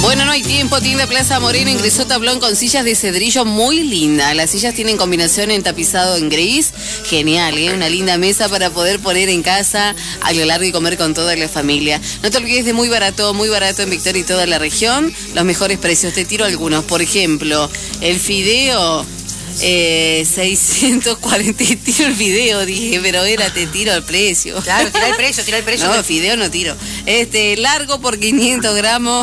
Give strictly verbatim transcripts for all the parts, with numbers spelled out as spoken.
Bueno, no hay tiempo. Tienda Plaza Moreno ingresó tablón con sillas de cedrillo muy linda. Las sillas tienen combinación en tapizado en gris. Genial, ¿eh? Una linda mesa para poder poner en casa a lo largo y comer con toda la familia. No te olvides de muy barato, muy barato en Victoria y toda la región. Los mejores precios. Te tiro algunos. Por ejemplo, el fideo... Eh, seiscientos cuarenta, tiro el video, dije, pero era, te tiro el precio. Claro, tira el precio, tira el precio. No, fideo no tiro. Este, largo por quinientos gramos,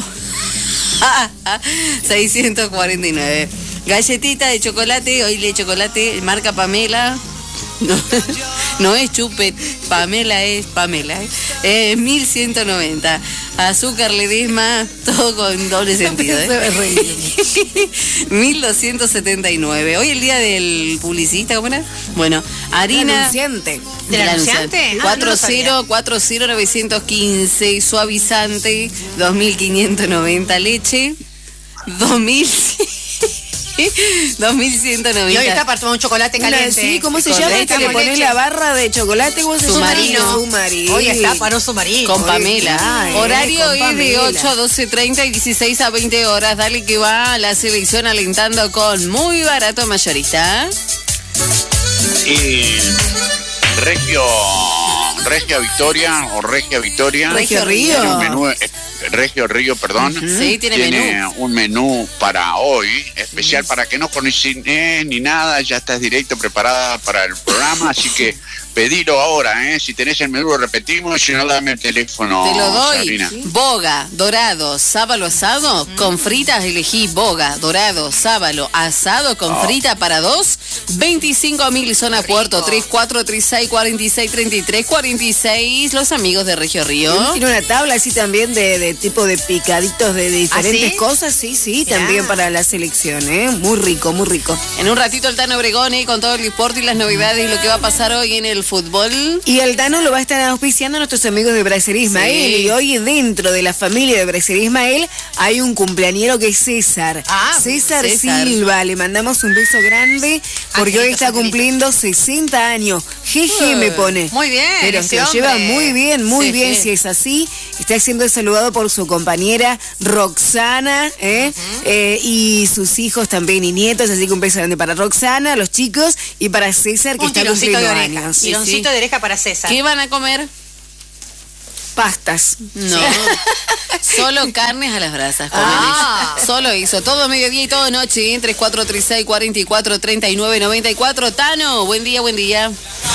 seiscientos cuarenta y nueve. Galletita de chocolate, hoy de chocolate, marca Pamela. No, no es Chupet, Pamela es Pamela, ¿eh? Eh, mil ciento noventa. Azúcar Ledesma, todo con doble sentido, ¿eh? mil doscientos setenta y nueve. Hoy el día del publicista, ¿cómo era? Bueno, harina... ¿Del anunciante? ¿Del anunciante? cuatro cero cuatro cero nueve uno cinco, suavizante, dos mil quinientos noventa, leche, dos mil... dos mil ciento noventa. Y hoy está para tomar un chocolate caliente. Sí, ¿cómo se llama? Este le pones la barra de chocolate. ¿Cómo se llama? Submarino. Submarino. Hoy está para un submarino. Con Pamela. Ay, Horario con es Pamela. de ocho a doce treinta y dieciséis a veinte horas. Dale que va la selección alentando con muy barato mayorista. Y Regio, Regia Victoria o Regia Victoria. Regio Río. Tiene un menú, eh, Regio Río, perdón. Uh-huh. Sí, tiene, tiene menú. un menú para hoy, especial uh-huh. para que no conoces ni nada, ya estás directo preparada para el programa, así que pedilo ahora, ¿eh? Si tenés el menú lo repetimos, si no dame el teléfono. Te lo doy. Sabrina. ¿Sí? Boga, dorado, sábalo asado, mm. con fritas elegí boga, dorado, sábalo, asado con oh. frita para dos, veinticinco mil zona Rico. Puerto, tres cuatro tres seis cuatro seis tres tres cuatro seis, los amigos de Regio Río. Tiene una tabla así también de, de tipo de picaditos de, de diferentes ¿Ah, sí? cosas, sí, sí, yeah. también para la selección, ¿eh? Muy rico, muy rico. En un ratito el Tano Obregón, ¿eh? Con todo el deporte y las novedades y lo que va a pasar hoy en el fútbol. Y el Tano lo va a estar auspiciando a nuestros amigos de Bracer Ismael. Sí. Y hoy dentro de la familia de Bracer Ismael hay un cumpleañero que es César. Ah, César, César Silva. Le mandamos un beso grande porque Angelito, hoy está Angelito. cumpliendo sesenta años. Jeje uh, me pone. Muy bien. Pero se lo lleva muy bien, muy sí, bien sí. si es así. Está siendo saludado por su compañera Roxana ¿eh? Uh-huh. Eh, y sus hijos también y nietos. Así que un beso grande para Roxana, los chicos, y para César que un está cumpliendo de oreja. años. Tironcito sí, sí. de oreja para César. ¿Qué van a comer? Pastas. No, solo carnes a las brasas. Ah. Solo eso, todo mediodía y todo noche en tres cuatro tres seis cuatro cuatro tres nueve nueve cuatro. Tano, buen día, buen día.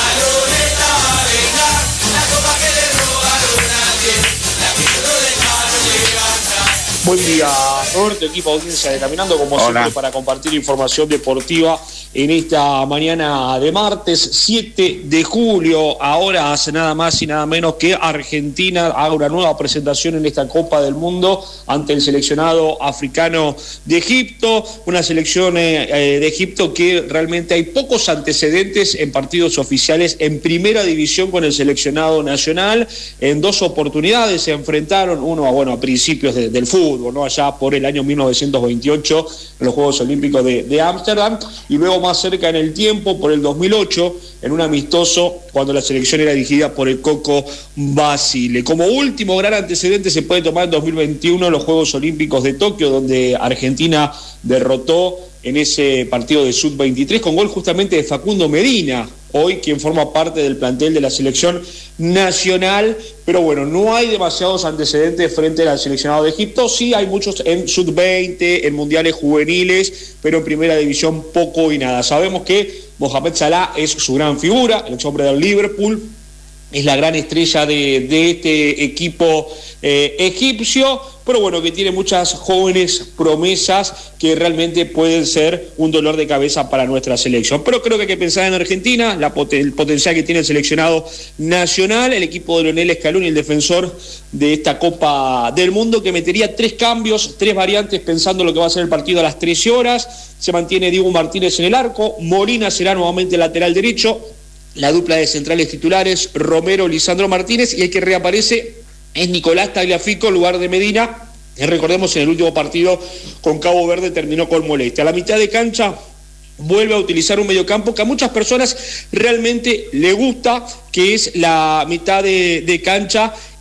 Buen día, Roberto, equipo audiencia de Caminando, como Hola. siempre, para compartir información deportiva en esta mañana de martes siete de julio. Ahora hace nada más y nada menos que Argentina haga una nueva presentación en esta Copa del Mundo ante el seleccionado africano de Egipto, una selección eh, de Egipto que realmente hay pocos antecedentes en partidos oficiales en primera división con el seleccionado nacional. En dos oportunidades se enfrentaron, uno a, bueno, a principios de, del fútbol, ¿no? Allá por el año mil novecientos veintiocho en los Juegos Olímpicos de Ámsterdam, y luego más cerca en el tiempo, por el dos mil ocho, en un amistoso cuando la selección era dirigida por el Coco Basile. Como último gran antecedente se puede tomar en dos mil veintiuno los Juegos Olímpicos de Tokio, donde Argentina derrotó en ese partido de sub veintitrés con gol justamente de Facundo Medina, hoy quien forma parte del plantel de la selección nacional. Pero bueno, no hay demasiados antecedentes frente al seleccionado de Egipto. Sí hay muchos en sub veinte, en mundiales juveniles, pero en primera división poco y nada. Sabemos que Mohamed Salah es su gran figura, el ex hombre del Liverpool, es la gran estrella de, de este equipo eh, egipcio, pero bueno, que tiene muchas jóvenes promesas que realmente pueden ser un dolor de cabeza para nuestra selección. Pero creo que hay que pensar en Argentina, la pot- el potencial que tiene el seleccionado nacional, el equipo de Lionel Scaloni, el defensor de esta Copa del Mundo, que metería tres cambios, tres variantes pensando lo que va a ser el partido a las trece horas. Se mantiene Diego Martínez en el arco, Molina será nuevamente lateral derecho, la dupla de centrales titulares, Romero, Lisandro Martínez, y el que reaparece es Nicolás Tagliafico en lugar de Medina, que recordemos en el último partido con Cabo Verde terminó con molestia. A la mitad de cancha vuelve a utilizar un mediocampo que a muchas personas realmente le gusta, que es la mitad de, de cancha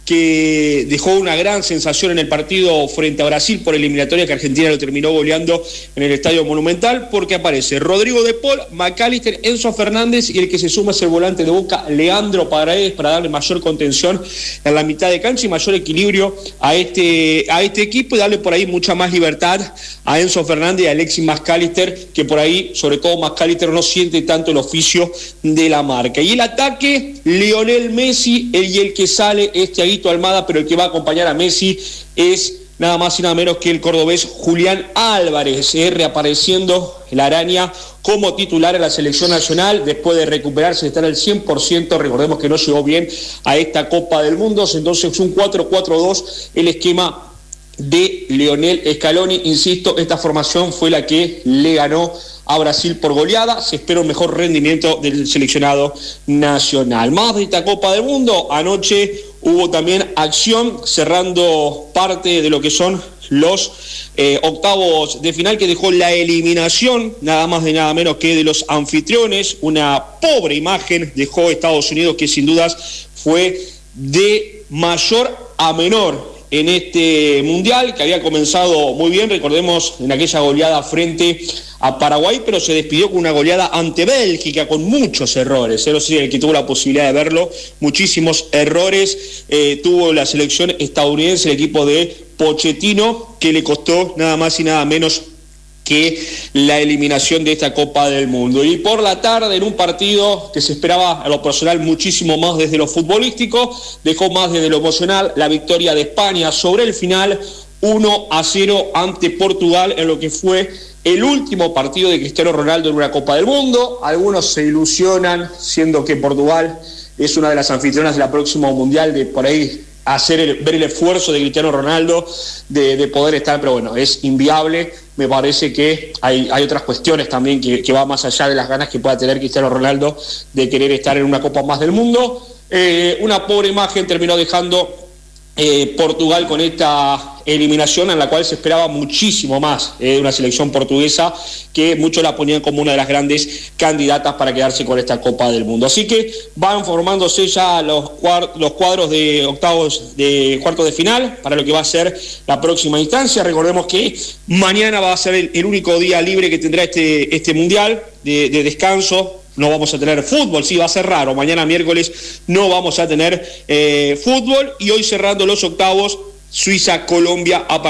que dejó una gran sensación en el partido frente a Brasil por eliminatoria, que Argentina lo terminó goleando en el Estadio Monumental, porque aparece Rodrigo de Paul, McAllister, Enzo Fernández, y el que se suma es el volante de Boca, Leandro Paredes, para darle mayor contención en la mitad de cancha y mayor equilibrio a este, a este equipo, y darle por ahí mucha más libertad a Enzo Fernández y a Alexis McAllister, que por ahí, sobre todo McAllister, no siente tanto el oficio de la marca. Y el ataque, Lionel Messi, el, y el que sale es Thiaguito Almada, pero el que va a acompañar a Messi es nada más y nada menos que el cordobés Julián Álvarez, eh, reapareciendo la araña como titular en la selección nacional después de recuperarse, de estar al cien por ciento. Recordemos que no llegó bien a esta Copa del Mundo, entonces un cuatro cuatro dos el esquema de Lionel Scaloni. Insisto, esta formación fue la que le ganó a Brasil por goleada. Se espera un mejor rendimiento del seleccionado nacional. Más de esta Copa del Mundo, anoche hubo también acción cerrando parte de lo que son los eh, octavos de final, que dejó la eliminación nada más de nada menos que de los anfitriones. Una pobre imagen dejó Estados Unidos, que sin dudas fue de mayor a menor en este mundial, que había comenzado muy bien, recordemos, en aquella goleada frente a Paraguay, pero se despidió con una goleada ante Bélgica con muchos errores. No sé, el que tuvo la posibilidad de verlo, muchísimos errores eh, tuvo la selección estadounidense, el equipo de Pochettino, que le costó nada más y nada menos que la eliminación de esta Copa del Mundo. Y por la tarde, en un partido que se esperaba a lo personal muchísimo más desde lo futbolístico, dejó más desde lo emocional la victoria de España sobre el final, uno a cero ante Portugal, en lo que fue el último partido de Cristiano Ronaldo en una Copa del Mundo. Algunos se ilusionan, siendo que Portugal es una de las anfitrionas del próximo Mundial, de por ahí hacer el, ver el esfuerzo de Cristiano Ronaldo de, de poder estar, pero bueno, es inviable. Me parece que hay, hay otras cuestiones también que, que va más allá de las ganas que pueda tener Cristiano Ronaldo de querer estar en una Copa más del Mundo. Eh, una pobre imagen terminó dejando eh, Portugal con esta eliminación, en la cual se esperaba muchísimo más de eh, una selección portuguesa, que muchos la ponían como una de las grandes candidatas para quedarse con esta Copa del Mundo. Así que van formándose ya los, cuar los cuadros de octavos de cuartos de final para lo que va a ser la próxima instancia. Recordemos que mañana va a ser el, el único día libre que tendrá este, este mundial de, de descanso. No vamos a tener fútbol, sí, va a ser raro. Mañana miércoles no vamos a tener eh, fútbol, y hoy cerrando los octavos, Suiza-Colombia a